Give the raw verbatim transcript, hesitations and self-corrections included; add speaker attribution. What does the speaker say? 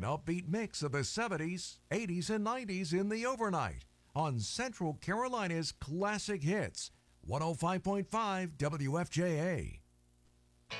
Speaker 1: upbeat mix of the seventies, eighties, and nineties in the overnight on Central Carolina's Classic Hits, one oh five point five W F J A.